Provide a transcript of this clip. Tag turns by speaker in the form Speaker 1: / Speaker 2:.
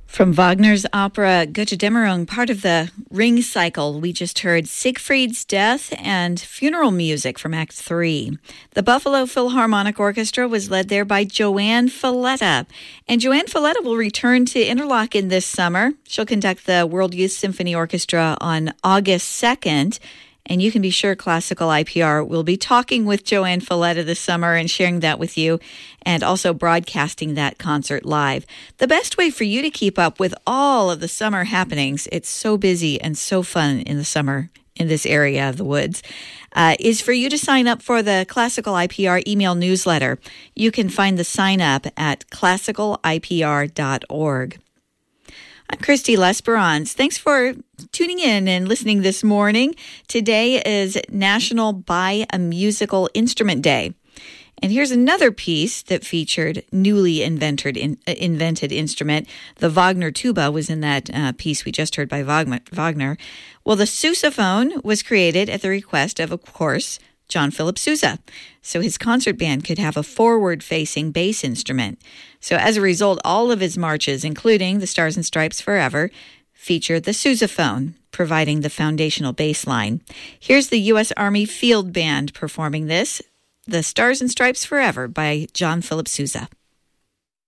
Speaker 1: From Wagner's opera Götterdämmerung, part of the Ring cycle, we just heard Siegfried's Death and funeral music from Act 3. The Buffalo Philharmonic Orchestra was led there by Joanne Falletta. And Joanne Falletta will return to Interlaken this summer. She'll conduct the World Youth Symphony Orchestra on August 2nd. And you can be sure Classical IPR will be talking with Joanne Falletta this summer and sharing that with you, and also broadcasting that concert live. The best way for you to keep up with all of the summer happenings, it's so busy and so fun in the summer in this area of the woods, is for you to sign up for the Classical IPR email newsletter. You can find the sign up at classicalipr.org. I'm Christy Lesperance. Thanks for tuning in and listening this morning. Today is National Buy a Musical Instrument Day. And here's another piece that featured newly invented instrument. The Wagner tuba was in that piece we just heard by Wagner. Well, the sousaphone was created at the request of course, John Philip Sousa, so his concert band could have a forward-facing bass instrument. So as a result, all of his marches, including the Stars and Stripes Forever, feature the sousaphone, providing the foundational bass line. Here's the U.S. Army Field Band performing this, the Stars and Stripes Forever by John Philip Sousa.